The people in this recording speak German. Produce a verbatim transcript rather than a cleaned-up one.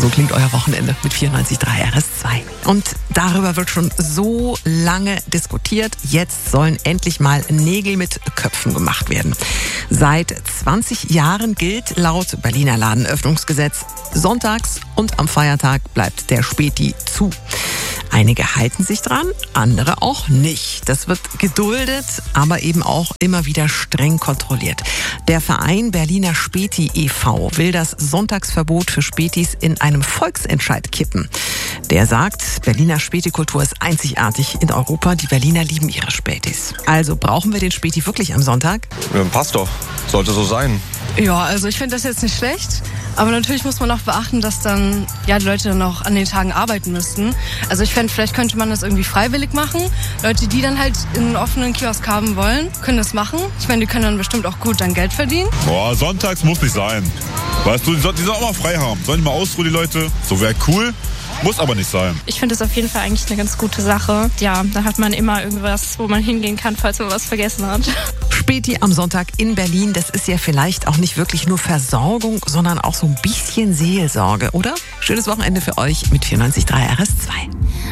So klingt euer Wochenende mit vierundneunzig Komma drei R S zwei. Und darüber wird schon so lange diskutiert. Jetzt sollen endlich mal Nägel mit Köpfen gemacht werden. Seit zwanzig Jahren gilt laut Berliner Ladenöffnungsgesetz, sonntags und am Feiertag bleibt der Späti zu. Einige halten sich dran, andere auch nicht. Das wird geduldet, aber eben auch immer wieder streng kontrolliert. Der Verein Berliner Späti e V will das Sonntagsverbot für Spätis in einem Volksentscheid kippen. Der sagt, Berliner Spätikultur ist einzigartig in Europa. Die Berliner lieben ihre Spätis. Also brauchen wir den Späti wirklich am Sonntag? Ja, passt doch. Sollte so sein. Ja, also ich finde das jetzt nicht schlecht. Aber natürlich muss man auch beachten, dass dann ja die Leute dann auch an den Tagen arbeiten müssten. Also ich fände, vielleicht könnte man das irgendwie freiwillig machen. Leute, die dann halt in einen offenen Kiosk haben wollen, können das machen. Ich meine, die können dann bestimmt auch gut dann Geld verdienen. Boah, sonntags muss nicht sein. Weißt du, die sollen, die sollen auch mal frei haben. Sollen die mal ausruhen, die Leute? So wäre cool. Muss aber nicht sein. Ich finde es auf jeden Fall eigentlich eine ganz gute Sache. Ja, da hat man immer irgendwas, wo man hingehen kann, falls man was vergessen hat. Späti am Sonntag in Berlin, das ist ja vielleicht auch nicht wirklich nur Versorgung, sondern auch so ein bisschen Seelsorge, oder? Schönes Wochenende für euch mit vierundneunzig Komma drei R S zwei.